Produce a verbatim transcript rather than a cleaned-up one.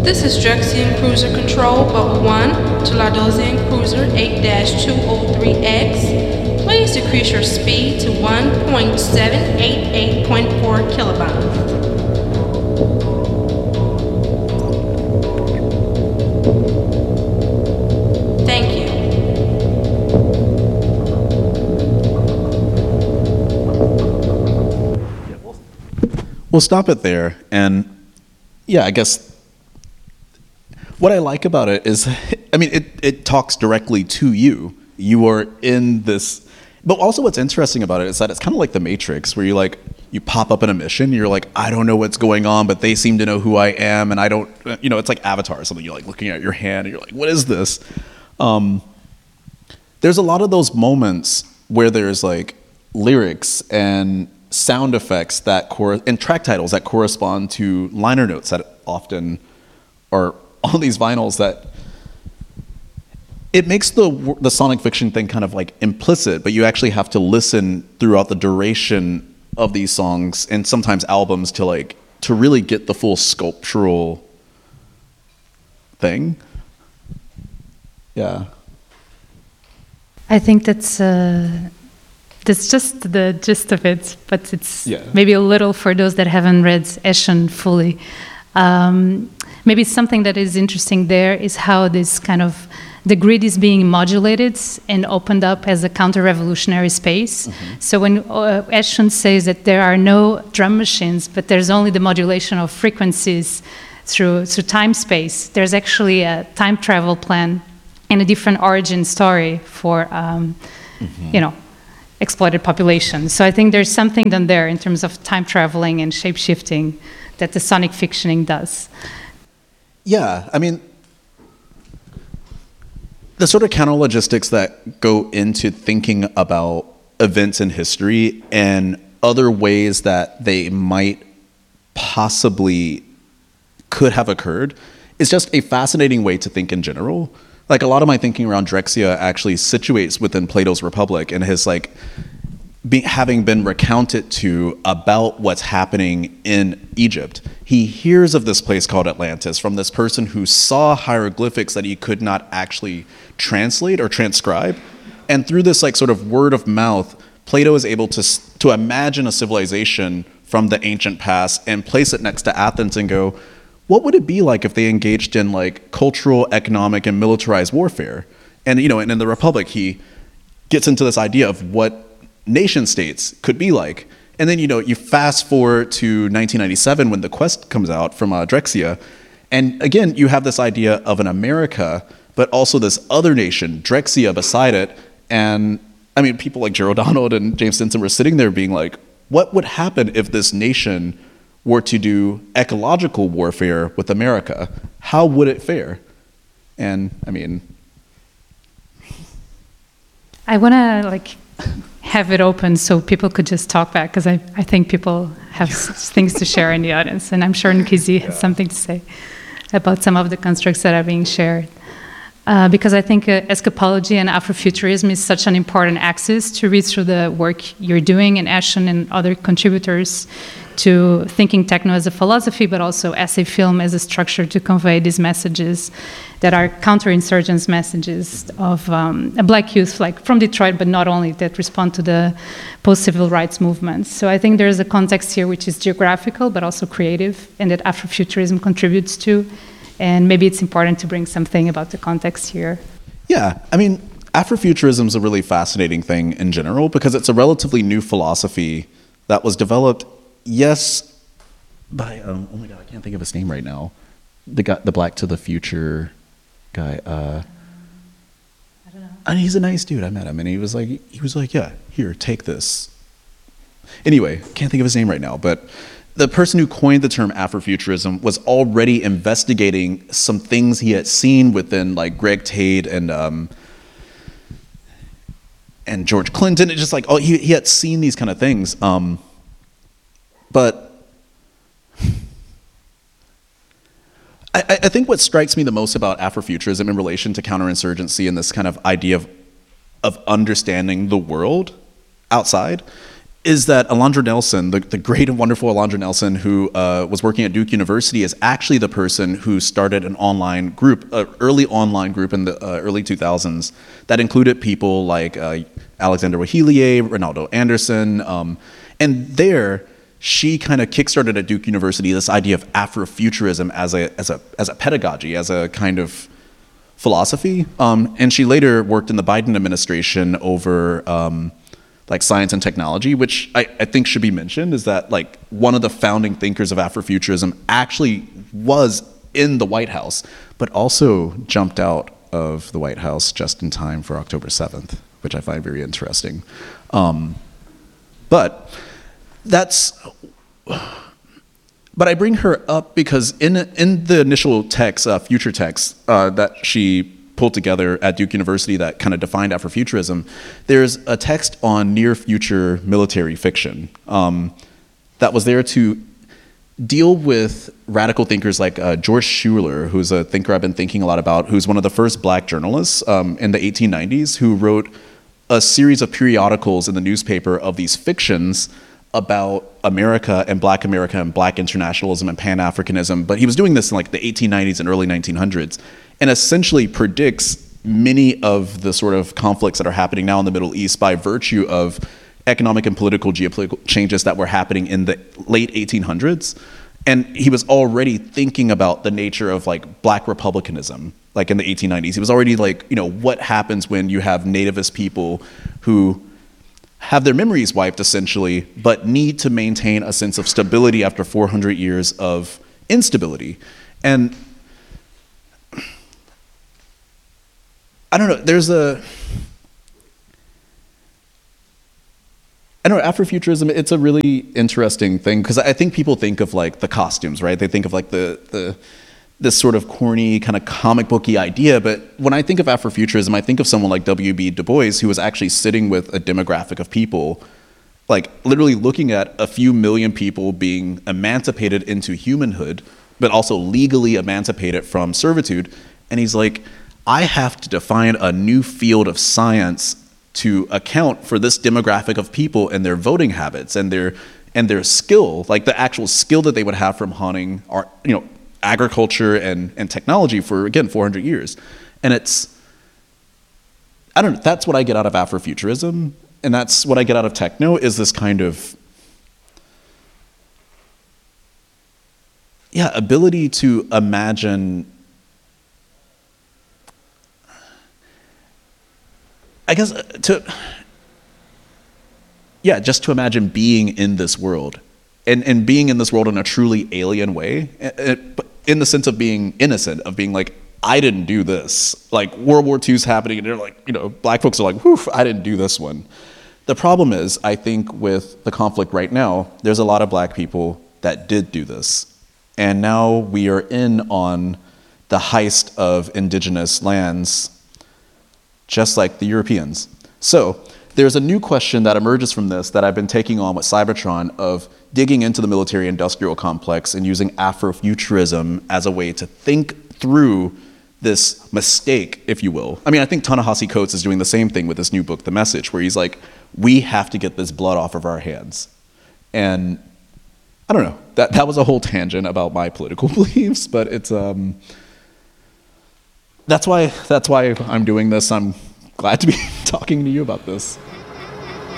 This is Drexian Cruiser Control Bubble one to Lardosian Cruiser eight two oh three X. Please decrease your speed to one point seven eight eight point four kilobytes. Thank you. We'll stop it there, and yeah, I guess what I like about it is, I mean, it, it talks directly to you. You are in this, but also what's interesting about it is that it's kind of like the Matrix, where you like, you pop up in a mission, you're like, I don't know what's going on, but they seem to know who I am, and I don't, you know, it's like Avatar or something. You're like looking at your hand, and you're like, what is this? Um, there's a lot of those moments where there's like lyrics and sound effects that cor- and track titles that correspond to liner notes that often are on these vinyls, that it makes the the sonic fiction thing kind of like implicit, but you actually have to listen throughout the duration of these songs and sometimes albums to like to really get the full sculptural thing. Yeah. I think that's uh, that's just the gist of it, but it's yeah. maybe a little for those that haven't read Eschen fully. Um, maybe something that is interesting there is how this kind of, the grid is being modulated and opened up as a counter-revolutionary space. Mm-hmm. So when uh, Eschen says that there are no drum machines, but there's only the modulation of frequencies through, through time-space, there's actually a time travel plan and a different origin story for, um, mm-hmm. you know, exploited populations. So I think there's something done there in terms of time traveling and shape-shifting that the sonic fictioning does. Yeah, I mean, the sort of counter logistics that go into thinking about events in history and other ways that they might possibly could have occurred is just a fascinating way to think in general. Like, a lot of my thinking around Drexciya actually situates within Plato's Republic and his like be, having been recounted to about what's happening in Egypt. He hears of this place called Atlantis from this person who saw hieroglyphics that he could not actually translate or transcribe. And through this like sort of word of mouth, Plato is able to to imagine a civilization from the ancient past and place it next to Athens and go, what would it be like if they engaged in like cultural, economic, and militarized warfare? And you know, and in the Republic, he gets into this idea of what nation states could be like. And then, you know, you fast forward to nineteen ninety-seven when The Quest comes out from uh, Drexciya. And again, you have this idea of an America, but also this other nation, Drexciya, beside it. And I mean, people like Gerald Donald and James Stinson were sitting there being like, what would happen if this nation were to do ecological warfare with America? How would it fare? And I mean, I want to like have it open so people could just talk back, because I, I think people have things to share in the audience, and I'm sure Nkizi has something to say about some of the constructs that are being shared. Uh, because I think uh, escapology and Afrofuturism is such an important axis to read through the work you're doing, and Eschen and other contributors to thinking techno as a philosophy, but also essay film as a structure to convey these messages that are counterinsurgents messages of um, a black youth, like from Detroit, but not only, that respond to the post-civil rights movements. So I think there's a context here which is geographical, but also creative, and that Afrofuturism contributes to. And maybe it's important to bring something about the context here. Yeah, I mean, Afrofuturism is a really fascinating thing in general because it's a relatively new philosophy that was developed, yes, by, um, oh my God, I can't think of his name right now. The guy, the Black to the Future guy. Uh, I don't know. And he's a nice dude. I met him, and he was like, he was like, yeah, here, take this. Anyway, can't think of his name right now, but the person who coined the term Afrofuturism was already investigating some things he had seen within like Greg Tate and um, and George Clinton. It just like, oh, he, he had seen these kind of things. Um, but I, I think what strikes me the most about Afrofuturism in relation to counterinsurgency and this kind of idea of of understanding the world outside is that Alondra Nelson, the, the great and wonderful Alondra Nelson, who uh, was working at Duke University, is actually the person who started an online group, an early online group in the uh, early two thousands that included people like uh, Alexander Wahilier, Ronaldo Anderson, um, and there she kind of kickstarted at Duke University this idea of Afrofuturism as a as a as a pedagogy, as a kind of philosophy, um, and she later worked in the Biden administration over. Um, like science and technology, which I, I think should be mentioned, is that like one of the founding thinkers of Afrofuturism actually was in the White House, but also jumped out of the White House just in time for October seventh, which I find very interesting. Um, but that's, but I bring her up because in in the initial text, uh, future text uh, that she pulled together at Duke University that kind of defined Afrofuturism, there's a text on near future military fiction um, that was there to deal with radical thinkers like uh, George Schuler, who's a thinker I've been thinking a lot about, who's one of the first black journalists um, in the eighteen nineties, who wrote a series of periodicals in the newspaper of these fictions about America and Black America and Black internationalism and Pan-Africanism. But he was doing this in like the eighteen nineties and early nineteen hundreds, and essentially predicts many of the sort of conflicts that are happening now in the Middle East by virtue of economic and political geopolitical changes that were happening in the late eighteen hundreds. And he was already thinking about the nature of like Black republicanism, like in the eighteen nineties. He was already like, you know, what happens when you have nativist people who have their memories wiped essentially, but need to maintain a sense of stability after four hundred years of instability. And I don't know, there's a, I don't know, Afrofuturism, it's a really interesting thing, because I think people think of like the costumes, right? They think of like the, the this sort of corny kind of comic booky idea, but when I think of Afrofuturism, I think of someone like W B Du Bois, who was actually sitting with a demographic of people, like literally looking at a few million people being emancipated into humanhood, but also legally emancipated from servitude. And he's like, I have to define a new field of science to account for this demographic of people and their voting habits and their and their skill, like the actual skill that they would have from hunting, or you know, agriculture and and technology for again four hundred years. And it's, I don't know, that's what I get out of Afrofuturism, and that's what I get out of techno, is this kind of yeah ability to imagine, I guess, to, yeah, just to imagine being in this world, and, and being in this world in a truly alien way, in the sense of being innocent, of being like, I didn't do this. Like, World War Two's happening, and they're like, you know, black folks are like, whew, I didn't do this one. The problem is, I think with the conflict right now, there's a lot of black people that did do this. And now we are in on the heist of indigenous lands, just like the Europeans. So there's a new question that emerges from this that I've been taking on with Cybertron, of digging into the military-industrial complex and using Afrofuturism as a way to think through this mistake, if you will. I mean, I think Ta-Nehisi Coates is doing the same thing with this new book, The Message, where he's like, we have to get this blood off of our hands. And I don't know, that, that was a whole tangent about my political beliefs, but it's, um, That's why, that's why I'm doing this. I'm glad to be talking to you about this.